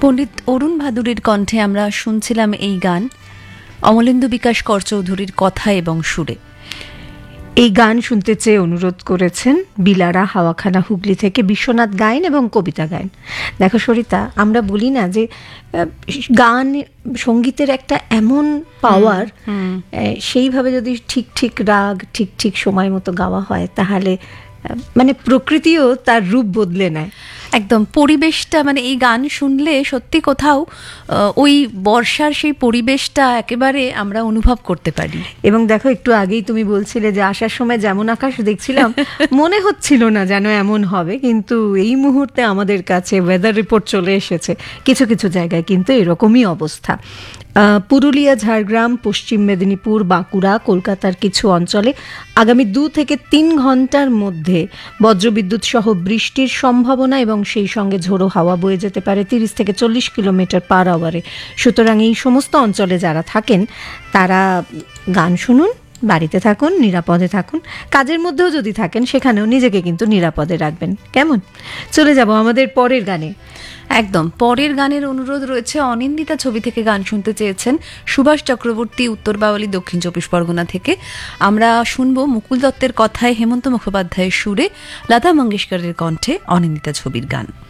পণ্ডিত অরুণ ভাদুরীর কণ্ঠে আমরা শুনছিলাম এই গান, অমলেন্দু বিকাশ কর চৌধুরীর কথা এবং সুরে। এই গান শুনতে চেয়ে অনুরোধ করেছেন বিলারা হাওয়াখানা হুগলি থেকে বিশ্বনাথ গায়েন এবং কবিতা গায়েন। দেখো সরিতা, আমরা বলি না যে গান সঙ্গীতের একটা এমন পাওয়ার, সেইভাবে যদি ঠিক ঠিক রাগ ঠিক ঠিক সময় মতো গাওয়া হয় তাহলে মানে প্রকৃতিও তার রূপ বদলে নেয়। একদম পরিবেশটা, মানে এই গান শুনলে সত্যি কোথাও ওই বর্ষার সেই পরিবেশটা একেবারে আমরা অনুভব করতে পারি। এবং দেখো, একটু আগেই তুমি বলছিলে যে আসার সময় যেমন আকাশ দেখছিলাম মনে হচ্ছিল না যেন এমন হবে, কিন্তু এই মুহূর্তে আমাদের কাছে ওয়েদার রিপোর্ট চলে এসেছে, কিছু কিছু জায়গায় কিন্তু এরকমই অবস্থা। পুরুলিয়া, ঝাড়গ্রাম, পশ্চিম মেদিনীপুর, বাঁকুড়া, কলকাতার কিছু অঞ্চলে আগামী 2 থেকে 3 ঘন্টার মধ্যে বজ্রবিদ্যুৎ সহ বৃষ্টির সম্ভাবনা এবং সেই সঙ্গে ঝোড়ো হাওয়া বয়ে যেতে পারে 30 থেকে 40 কিলোমিটার পার আওয়ারে। সুতরাং এই সমস্ত অঞ্চলে যারা থাকেন তারা গান শুনুন, বাড়িতে থাকুন, নিরাপদে থাকুন। কাজের মধ্যেও যদি থাকেন সেখানেও নিজেকে কিন্তু নিরাপদে রাখবেন। কেমন? চলে যাব আমাদের পরের গানে। একদম পরের গানের অনুরোধ রয়েছে। অনিন্দিতা ছবি থেকে গান শুনতে চেয়েছেন সুভাষ চক্রবর্তী, উত্তর বাওয়ালি, দক্ষিণ চব্বিশ পরগনা থেকে। আমরা শুনবো মুকুল দত্তের কথায়, হেমন্ত মুখোপাধ্যায়ের সুরে, লতা মঙ্গেশকরের কণ্ঠে অনিন্দিতা ছবির গান।